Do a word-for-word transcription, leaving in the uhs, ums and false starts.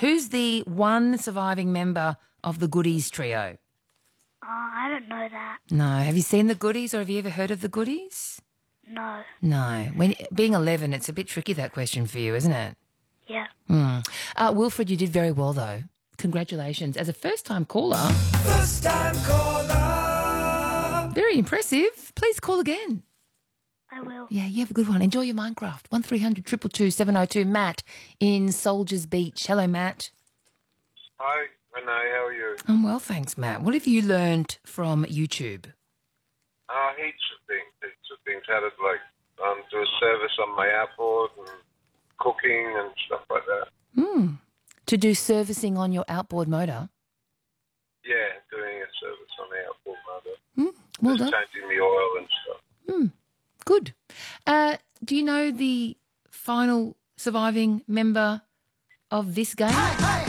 Who's the one surviving member of the Goodies trio? Oh, I don't know that. No. Have you seen the Goodies or have you ever heard of the Goodies? No. No. When being eleven, it's a bit tricky, that question for you, isn't it? Yeah. Mm. Uh, Wilfred, you did very well, though. Congratulations. As a first-time caller. First-time caller. Very impressive. Please call again. I will. Yeah, you have a good one. Enjoy your Minecraft. one three hundred two two two seven oh two. Matt in Soldiers Beach. Hello, Matt. Hi, Renee. How are you? I'm well, thanks, Matt. What have you learned from YouTube? Uh, heaps of things. Heaps of things. How to, like, um, do a service on my outboard and cooking and stuff like that. Hmm. To do servicing on your outboard motor? Yeah, doing a service on the outboard motor. Hmm. Well Just done. changing the oil and stuff. Hmm. Good. Uh, do you know the final surviving member of this game?